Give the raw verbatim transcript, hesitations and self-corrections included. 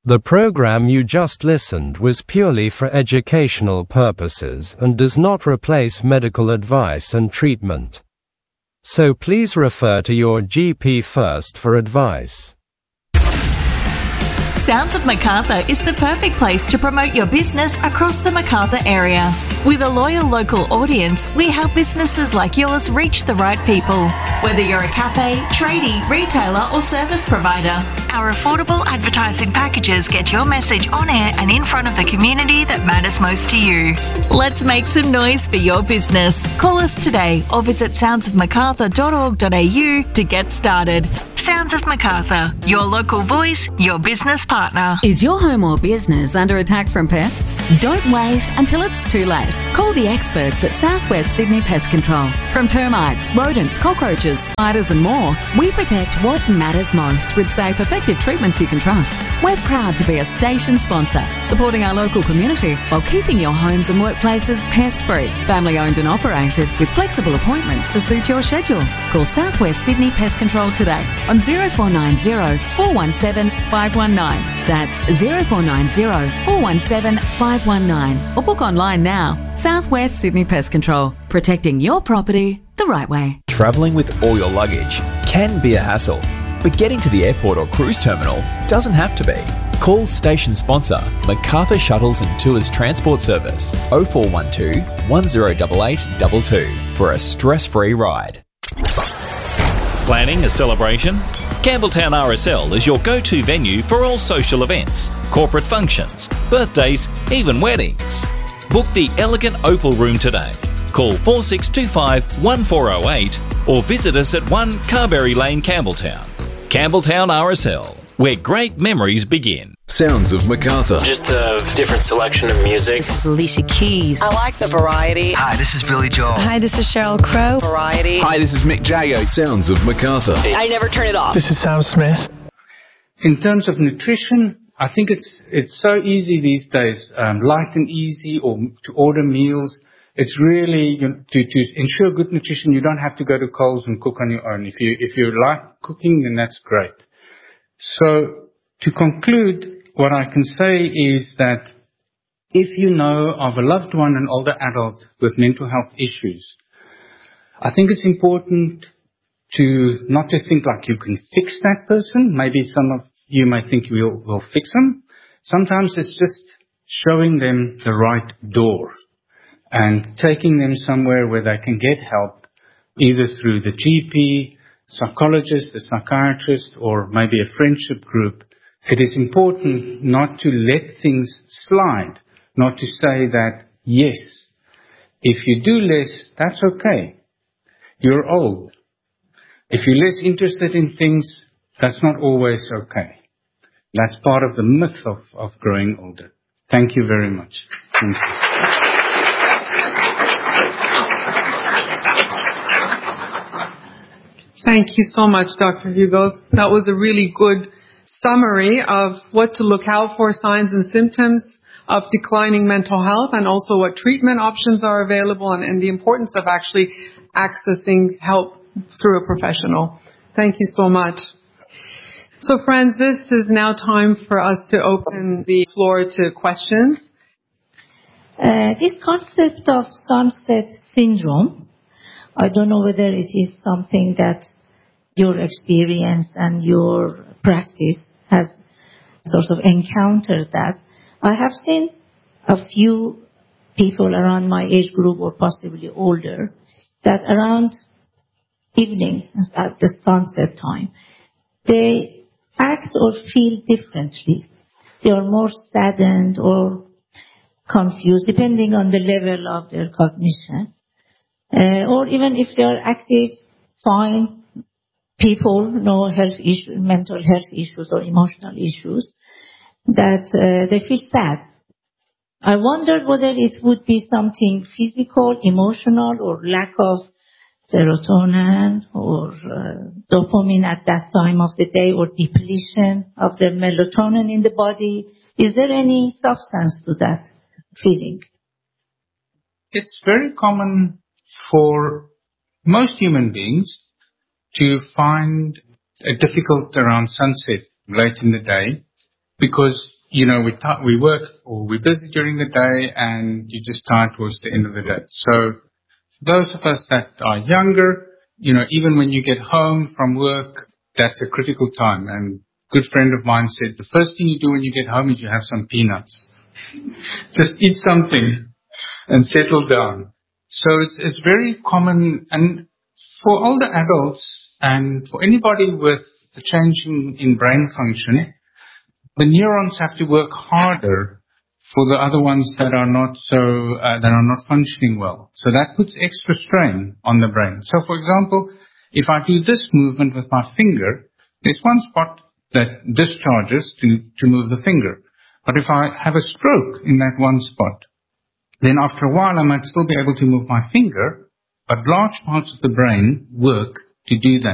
The program you just listened was purely for educational purposes and does not replace medical advice and treatment. So please refer to your G P first for advice. Sounds of Macarthur is the perfect place to promote your business across the Macarthur area. With a loyal local audience, we help businesses like yours reach the right people. Whether you're a cafe, tradie, retailer or service provider, our affordable advertising packages get your message on air and in front of the community that matters most to you. Let's make some noise for your business. Call us today or visit sounds of macarthur dot org dot a u to get started. Sounds of Macarthur, your local voice, your business partner. Is your home or business under attack from pests? Don't wait until it's too late. Call the experts at Southwest Sydney Pest Control. From termites, rodents, cockroaches, spiders and more, we protect what matters most with safe, effective treatments you can trust. We're proud to be a station sponsor, supporting our local community while keeping your homes and workplaces pest-free. Family owned and operated with flexible appointments to suit your schedule. Call Southwest Sydney Pest Control today on zero four nine zero, four one seven, five one nine. That's zero four nine zero, four one seven, five one nine. Or book online now. Southwest Sydney Pest Control, protecting your property the right way. Travelling with all your luggage can be a hassle, but getting to the airport or cruise terminal doesn't have to be. Call station sponsor Macarthur Shuttles and Tours Transport Service oh four one two, one zero eight eight two two for a stress-free ride. Planning a celebration? Campbelltown R S L is your go-to venue for all social events, corporate functions, birthdays, even weddings. Book the elegant Opal Room today. Call four six two five, one four oh eight or visit us at one Carberry Lane, Campbelltown. Campbelltown R S L, where great memories begin. Sounds of Macarthur. Just a different selection of music. This is Alicia Keys. I like the variety. Hi, this is Billy Joel. Hi, this is Sheryl Crow. Variety. Hi, this is Mick Jagger. Sounds of Macarthur. I never turn it off. This is Sam Smith. In terms of nutrition, I think it's it's so easy these days, um, light and easy, or to order meals. It's really, you know, to, to ensure good nutrition, you don't have to go to Coles and cook on your own. If you if you like cooking, then that's great. So to conclude, what I can say is that if you know of a loved one, an older adult with mental health issues, I think it's important to not just think like you can fix that person. Maybe some of you may think we'll, we'll fix them. Sometimes it's just showing them the right door and taking them somewhere where they can get help, either through the G P, psychologist, a psychiatrist, or maybe a friendship group. It is important not to let things slide, not to say that, yes, if you do less, that's okay. You're old. If you're less interested in things, that's not always okay. That's part of the myth of, of growing older. Thank you very much. Thank you. Thank you so much, Doctor Hugo. That was a really good summary of what to look out for, signs and symptoms of declining mental health, and also what treatment options are available, and, and the importance of actually accessing help through a professional. Thank you so much. So friends, this is now time for us to open the floor to questions. Uh, this concept of sunset syndrome, I don't know whether it is something that your experience and your practice has sort of encountered that. I have seen a few people around my age group or possibly older that around evening at the sunset time, they act or feel differently. They are more saddened or confused depending on the level of their cognition. Uh, or even if they are active, fine people, no health issues, mental health issues or emotional issues, that uh, they feel sad. I wondered whether it would be something physical, emotional, or lack of serotonin or uh, dopamine at that time of the day, or depletion of the melatonin in the body. Is there any substance to that feeling? It's very common for most human beings to find it difficult around sunset late in the day, because you know, we t- we work or we're busy during the day and you just tired towards the end of the day. So those of us that are younger, you know, even when you get home from work, that's a critical time. And a good friend of mine said, the first thing you do when you get home is you have some peanuts. Just eat something and settle down. So it's, it's very common. And for older adults and for anybody with a change in, in brain function, the neurons have to work harder for the other ones that are not so, uh, that are not functioning well. So that puts extra strain on the brain. So for example, if I do this movement with my finger, there's one spot that discharges to, to move the finger. But if I have a stroke in that one spot, then after a while I might still be able to move my finger, but large parts of the brain work to do that.